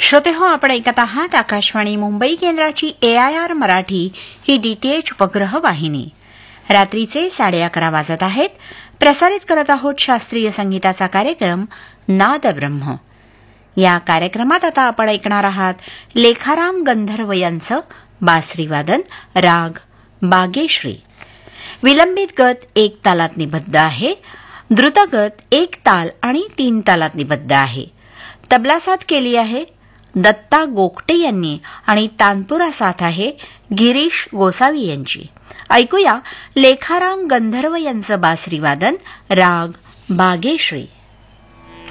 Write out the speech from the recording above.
श्रोते हो, आपण ऐकत आहात आकाशवाणी मुंबई केंद्राची AIR मराठी ही DTH उपग्रह वाहिनी. रात्रीचे 11:30 वाजत आहेत. प्रसारित करत आहोत शास्त्रीय संगीताचा कार्यक्रम नादब्रह्म. या कार्यक्रमात आता आपण ऐकणार आहात लेखाराम गंधर्व यांचं बासरीवादन, राग बागेश्री. विलंबित गत 1 तालात निबद्ध आहे. द्रुतगत 1 ताल आणि 3 तालात निबद्ध आहे. तबला साथ केली आहे दत्ता गोगटे यांनी आणि तानपुरा साथ आहे गिरीश गोसावी यांची. ऐकूया लेखाराम गंधर्व यांचं बासरीवादन, राग बागेश्री.